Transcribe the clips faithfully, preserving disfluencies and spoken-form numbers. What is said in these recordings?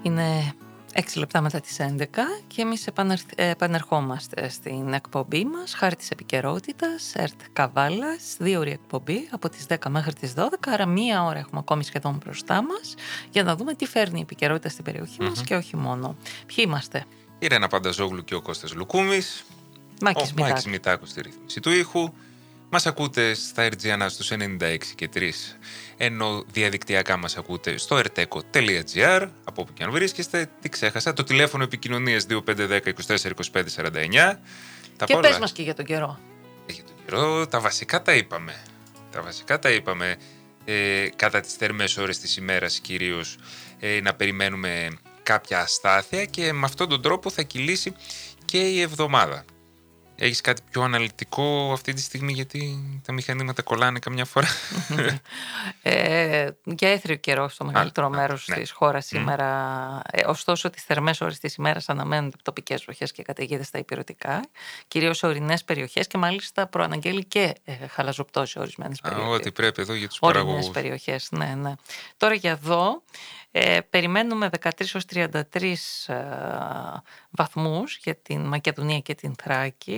Είναι έξι λεπτά μετά τις έντεκα και εμείς επανερχόμαστε στην εκπομπή μας χάρη της επικαιρότητας ΕΡΤ Καβάλας, δύο ώρη εκπομπή από τις δέκα μέχρι τις δώδεκα, άρα μία ώρα έχουμε ακόμη σχεδόν μπροστά μας για να δούμε τι φέρνει η επικαιρότητα στην περιοχή mm-hmm. μας και όχι μόνο. Ποιοι είμαστε? Η Ρένα Πανταζόγλου και ο Κώστας Λουκούμης. Μάκης ο Μάκης Μητάκος στη ρύθμιση του ήχου. Μας ακούτε στα Ερτζιανά στους ενενήντα έξι και τρία, ενώ διαδικτυακά μας ακούτε στο ερτέκο τελεία τζι άρ, από όπου και αν βρίσκεστε. Τι ξέχασα, το τηλέφωνο επικοινωνίας δύο πέντε ένα μηδέν είκοσι τέσσερα είκοσι πέντε σαράντα εννιά. Τα και πολλά. Πες μας και για τον καιρό. Ε, για τον καιρό, τα βασικά τα είπαμε. Τα βασικά τα είπαμε. Ε, κατά τις θερμές ώρες της ημέρας κυρίως ε, να περιμένουμε κάποια αστάθεια και με αυτόν τον τρόπο θα κυλήσει και η εβδομάδα. Έχεις κάτι πιο αναλυτικό αυτή τη στιγμή, γιατί τα μηχανήματα κολλάνε καμιά φορά? ε, για έθριο καιρό στο μεγαλύτερο μέρος ναι. της χώρας σήμερα. Mm. Ε, ωστόσο, τις θερμές ώρες της ημέρας αναμένονται τοπικές βροχές και καταιγίδες στα ηπειρωτικά, κυρίως σε ορεινές περιοχές και μάλιστα προαναγγέλει και ε, χαλαζοπτώσεις σε ορισμένες περιοχές. Ό,τι πρέπει εδώ για τους παραγωγούς. Ορεινές περιοχές, ναι, ναι. Τώρα για εδώ ε, περιμένουμε δεκατρείς έως τριάντα τρεις ε, βαθμούς για την Μακεδονία και την Θράκη.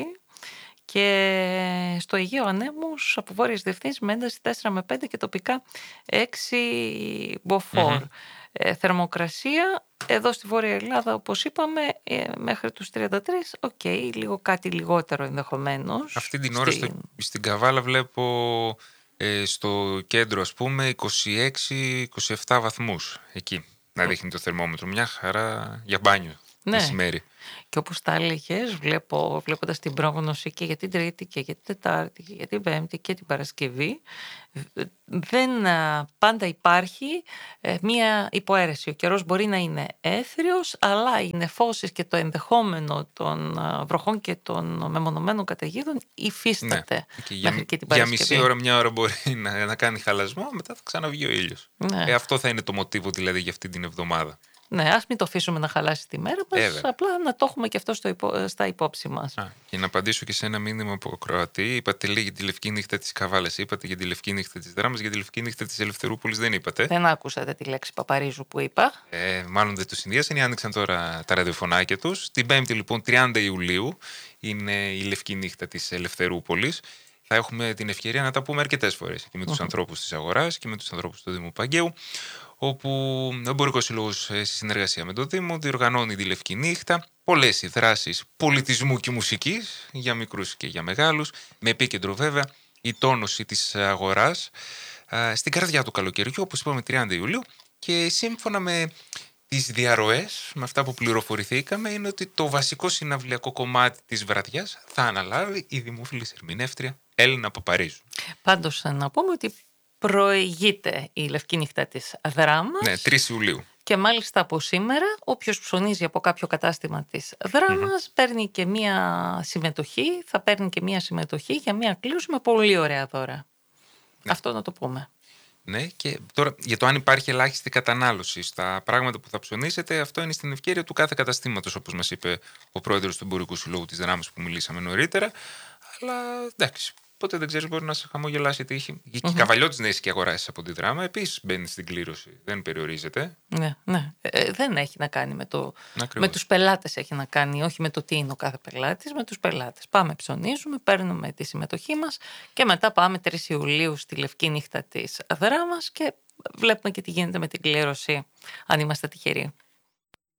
Και στο Αιγαίο Ανέμους από βόρειες διευθύνσεις με ένταση τέσσερα με πέντε και τοπικά έξι μποφόρ. Mm-hmm. Ε, θερμοκρασία εδώ στη Βόρεια Ελλάδα, όπως είπαμε, ε, μέχρι τους τριάντα τρία, οκ, okay, λίγο κάτι λιγότερο ενδεχομένως. Αυτή την ώρα στην, στο, στην Καβάλα βλέπω ε, στο κέντρο, ας πούμε, είκοσι έξι είκοσι επτά βαθμούς εκεί να δείχνει το θερμόμετρο. Μια χαρά για μπάνιο ναι. μεσημέρι. Και όπως τα έλεγες, βλέπω, βλέποντας την πρόγνωση και για την Τρίτη και για την Τετάρτη και για την Πέμπτη και την Παρασκευή, δεν πάντα υπάρχει μία υποαίρεση. Ο καιρός μπορεί να είναι έθριος, αλλά οι νεφώσεις και το ενδεχόμενο των βροχών και των μεμονωμένων καταιγίδων υφίσταται. Ναι. Και για, και την για μισή ώρα, μια ώρα μπορεί να, να κάνει χαλασμό, μετά θα ξαναβγεί ο ήλιος. Ναι. Ε, αυτό θα είναι το μοτίβο δηλαδή για αυτή την εβδομάδα. Ναι, ας μην το αφήσουμε να χαλάσει τη μέρα μας, Έβαια. απλά να το έχουμε και αυτό στο υπό, στα υπόψη μας. Α, και να απαντήσω και σε ένα μήνυμα από Κροατή. Είπατε λίγη για τη λευκή νύχτα της Καβάλας, είπατε για τη λευκή νύχτα της Δράμας, για τη λευκή νύχτα της Ελευθερούπολης δεν είπατε. Δεν άκουσατε τη λέξη Παπαρίζου που είπα. Ε, μάλλον δεν το συνδυάσαν ή άνοιξαν τώρα τα ραδιοφωνάκια τους. Την Πέμπτη λοιπόν τριάντα Ιουλίου είναι η λευκή νύχτα της Ελευθερούπολης. Θα έχουμε την ευκαιρία να τα πούμε αρκετές φορές και με τους uh-huh. ανθρώπους της αγοράς και με τους ανθρώπους του Δήμου Παγκαίου, όπου ο Εμπορικός Σύλλογος σε συνεργασία με το Δήμο διοργανώνει τη Λευκή Νύχτα, πολλές οι δράσεις πολιτισμού και μουσικής για μικρούς και για μεγάλους, με επίκεντρο βέβαια η τόνωση της αγοράς α, στην καρδιά του καλοκαιριού, όπως είπαμε τριάντα Ιουλίου, και σύμφωνα με τις διαρροές, με αυτά που πληροφορηθήκαμε, είναι ότι το βασικό συναυλιακό κομμάτι της βραδιάς θα αναλάβει η δημοφιλής ερμηνεύτρια Έλληνα Παπαρίζου. Πάντως να πούμε ότι προηγείται η Λευκή Νύχτα της Δράμας. Ναι, τρεις Ιουλίου. Και μάλιστα από σήμερα, όποιος ψωνίζει από κάποιο κατάστημα της Δράμας, mm-hmm. παίρνει και μία συμμετοχή, θα παίρνει και μία συμμετοχή για μία κλήρωση με πολύ ωραία δώρα. Ναι. Αυτό να το πούμε. Ναι, και τώρα για το αν υπάρχει ελάχιστη κατανάλωση στα πράγματα που θα ψωνίσετε, αυτό είναι στην ευκαιρία του κάθε καταστήματος, όπως μας είπε ο πρόεδρος του Εμπορικού Συλλόγου της Δράμας που μιλήσαμε νωρίτερα. Αλλά εντάξει. Ποτέ δεν ξέρεις, μπορεί να σε χαμογελάσει η τύχη. Mm-hmm. Και η καβαλιώτης να είσαι και αγοράσεις από τη Δράμα, επίσης μπαίνει στην κλήρωση. Δεν περιορίζεται. Ναι, ναι. Ε, δεν έχει να κάνει με, το, με τους πελάτες, έχει να κάνει, όχι με το τι είναι ο κάθε πελάτης, με τους πελάτες. Πάμε, ψωνίζουμε, παίρνουμε τη συμμετοχή μας και μετά πάμε τρεις Ιουλίου στη Λευκή Νύχτα της Δράμας και βλέπουμε και τι γίνεται με την κλήρωση, αν είμαστε τυχεροί.